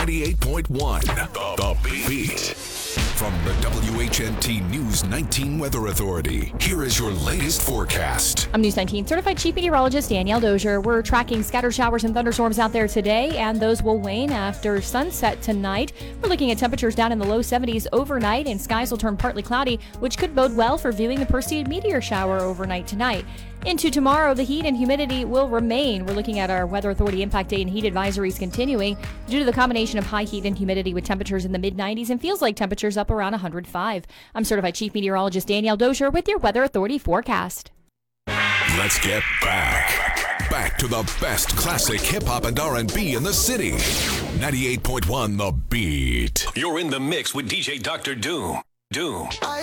98.1 The Beat. From the WHNT News 19 Weather Authority, here is your latest forecast. I'm News 19 certified chief meteorologist Danielle Dozier. We're tracking scattered showers and thunderstorms out there today, and those will wane after sunset tonight. We're looking at temperatures down in the low 70s overnight, and skies will turn partly cloudy, which could bode well for viewing the Perseid meteor shower overnight tonight. Into tomorrow, the heat and humidity will remain. We're looking at our Weather Authority Impact Day and heat advisories continuing due to the combination of high heat and humidity with temperatures in the mid-90s and feels like temperatures up around 105. I'm certified chief meteorologist Danielle Dozier with your Weather Authority forecast. Let's get back to the best classic hip-hop and R&B in the city. 98.1 The Beat. You're in the mix with DJ Dr. Doom.